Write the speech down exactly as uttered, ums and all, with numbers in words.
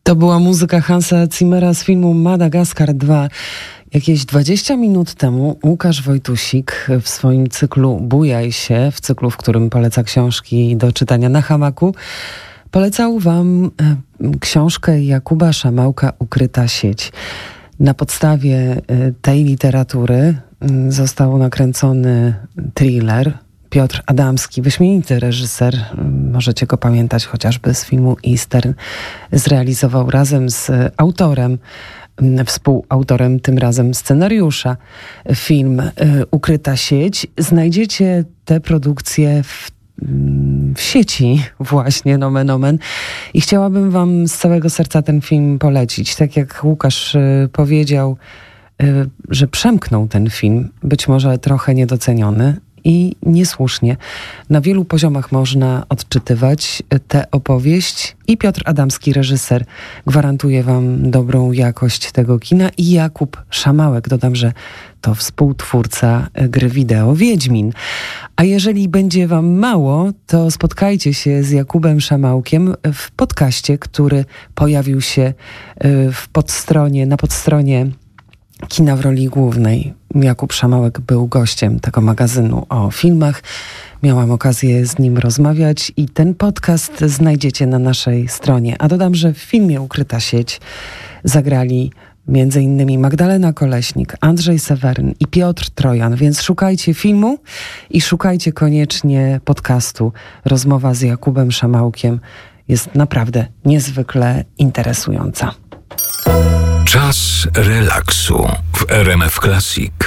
To była muzyka Hansa Zimmera z filmu Madagaskar dwa. Jakieś dwadzieścia minut temu Łukasz Wojtusik w swoim cyklu Bujaj się, w cyklu, w którym poleca książki do czytania na hamaku, polecał wam książkę Jakuba Szamałka Ukryta sieć. Na podstawie tej literatury został nakręcony thriller. Piotr Adamski, wyśmienity reżyser, możecie go pamiętać chociażby z filmu Eastern, zrealizował razem z autorem, współautorem tym razem scenariusza, film Ukryta sieć. Znajdziecie te produkcje w, w sieci właśnie, nomen omen. I chciałabym wam z całego serca ten film polecić. Tak jak Łukasz powiedział, że przemknął ten film, być może trochę niedoceniony, i niesłusznie. Na wielu poziomach można odczytywać tę opowieść i Piotr Adamski, reżyser, gwarantuje wam dobrą jakość tego kina i Jakub Szamałek, dodam, że to współtwórca gry wideo Wiedźmin. A jeżeli będzie wam mało, to spotkajcie się z Jakubem Szamałkiem w podcaście, który pojawił się w podstronie, na podstronie Kina w roli głównej. Jakub Szamałek był gościem tego magazynu o filmach. Miałam okazję z nim rozmawiać i ten podcast znajdziecie na naszej stronie. A dodam, że w filmie Ukryta sieć zagrali między innymi Magdalena Koleśnik, Andrzej Seweryn i Piotr Trojan, więc szukajcie filmu i szukajcie koniecznie podcastu. Rozmowa z Jakubem Szamałkiem jest naprawdę niezwykle interesująca. Czas relaksu w R M F Classic.